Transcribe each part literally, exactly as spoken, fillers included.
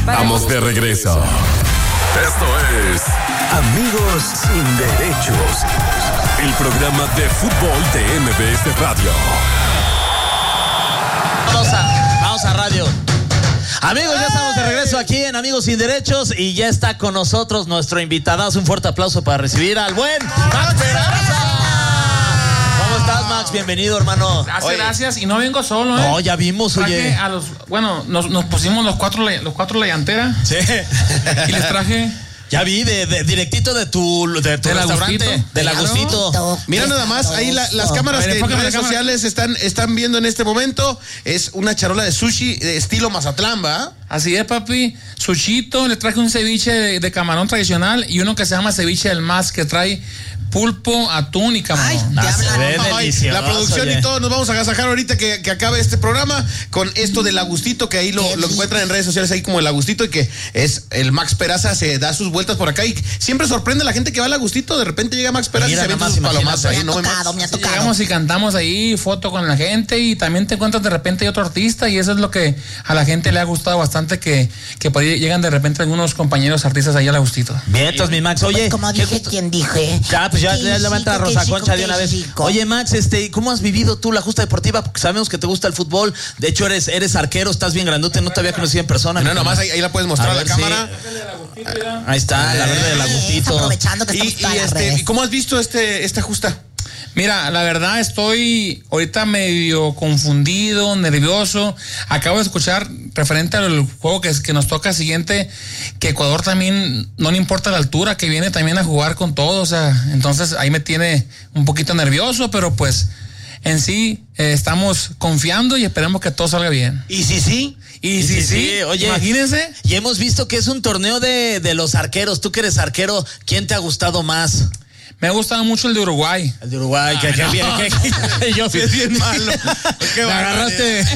Estamos de regreso. Esto es Amigos Sin Derechos, el programa de fútbol de M B S Radio. Vamos a, vamos a radio. Amigos, ya estamos de regreso aquí en Amigos Sin Derechos y ya está con nosotros nuestro invitadazo. Un fuerte aplauso para recibir al buen Max Peraza. ¿Cómo estás, Max? Bienvenido, hermano. Gracias, oye. gracias. Y no vengo solo, ¿eh? No, ya vimos, oye. A los, bueno, nos, nos pusimos los cuatro, los cuatro la llantera. Sí. Y les traje... Ya vi, de, de, directito de tu, de tu del restaurante. Agustito. Del Agustito. Mira nada más, ahí la, las cámaras de redes sociales están, están viendo en este momento. Es una charola de sushi de estilo Mazatlán, ¿va? Así es, papi. Sushito, le traje un ceviche de, de camarón tradicional y uno que se llama ceviche del más, que trae pulpo, atún y camarón. Ay, se ve delicioso, la producción oye. y todo, nos vamos a agasajar ahorita que, que acabe este programa con esto del Agustito, que ahí lo, lo encuentran en redes sociales ahí como el Agustito, y que es el Max Peraza, se da sus vueltas por acá y siempre sorprende a la gente que va al Agustito. De repente llega Max Peraza. Mira, y se ven sus palomas ahí, ¿no? Me ha tocado, me ha tocado. Llegamos y cantamos ahí, foto con la gente, y también te encuentras de repente otro artista, y eso es lo que a la gente le ha gustado bastante, que, que por ahí llegan de repente algunos compañeros artistas ahí al Agustito. Bien, entonces mi Max, oye. Pues como dije, ¿quién dije? Ya, pues ya, ya levanta a Rosa Concha de una vez. Chico. Oye, Max, este, ¿cómo has vivido tú la justa deportiva? Porque sabemos que te gusta el fútbol. De hecho, eres, eres arquero, estás bien grandote, no te había conocido en persona. No, nomás ahí, ahí la puedes mostrar a, a la cámara. Sí. Ahí está, la verde del Agustito. Aprovechando que y, estamos y, este, ¿y cómo has visto este, esta justa? Mira, la verdad estoy ahorita medio confundido, nervioso. Acabo de escuchar referente al juego que, que nos toca siguiente, que Ecuador también no le importa la altura, que viene también a jugar con todo. O sea, entonces ahí me tiene un poquito nervioso, pero pues en sí eh, estamos confiando y esperemos que todo salga bien. ¿Y si sí? Y si sí, sí, sí, oye, imagínense. Y hemos visto que es un torneo de, de los arqueros. Tú que eres arquero, ¿quién te ha gustado más? Me ha gustado mucho el de Uruguay. El de Uruguay, ah, que, no. que bien, que, yo sí es bien malo. Me agarraste.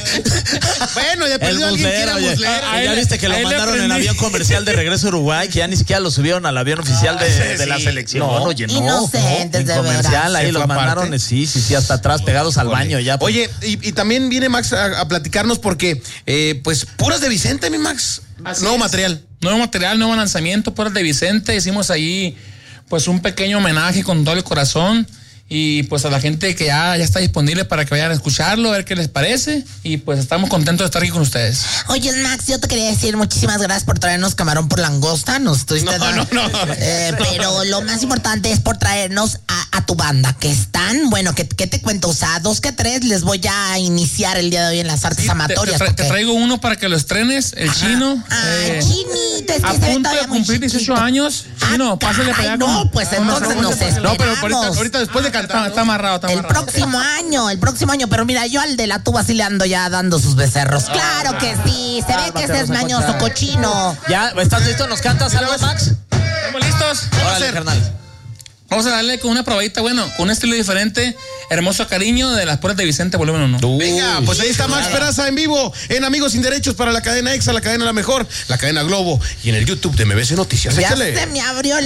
Bueno, ya perdió alguien que era muslero. Ah, ya viste que lo mandaron en avión comercial de regreso a Uruguay, que ya ni siquiera lo subieron al avión oficial de, ah, sí, de la selección. No, oye, no. Inocentes, no, de comercial, veras. ahí los mandaron, parte. sí, sí, sí, hasta atrás, pegados al Oye. baño ya. Pues. Oye, y, y también viene Max a, a platicarnos porque, eh, pues, puras de Vicente, mi Max. Así nuevo es. material. Nuevo material, nuevo lanzamiento, puras de Vicente. Hicimos ahí pues un pequeño homenaje con todo el corazón, y pues a la gente que ya, ya está disponible para que vayan a escucharlo, a ver qué les parece, y pues estamos contentos de estar aquí con ustedes. Oye, Max, yo te quería decir muchísimas gracias por traernos camarón por langosta. Nos estuviste no, dando, no, no. Eh, pero lo más importante es por traernos a, a tu banda, que están, bueno, ¿qué, qué te cuento? O sea, dos que tres les voy a iniciar el día de hoy en las artes Sí, amatorias. Te, te, tra- te traigo uno para que lo estrenes, el Ajá. Chino. Ah, eh, Chinito, es que a se ve punto de todavía muy cumplir dieciocho chiquito. años. Chino, Ah, pásale para allá. caray, no, pues entonces nos esperamos. No, pero ahorita, ahorita después de cantar. Está, está amarrado, está El amarrado. próximo año, el próximo año, pero mira, yo al de la tuba sí le ando ya dando sus becerros. Claro que sí, se ve que ese es mañoso, cochino. ¿Ya estás listo? ¿Nos cantas algo, Max? ¿Estamos listos? Órale, carnal. Vamos a darle con una probadita, bueno, con un estilo diferente. Hermoso cariño de las puertas de Vicente, volumen uno. Venga, pues ahí está Max Peraza en vivo en Amigos Sin Derechos para la cadena Exa, la cadena La Mejor, la cadena Globo y en el YouTube de M B S Noticias. Ya Échale. se me abrió el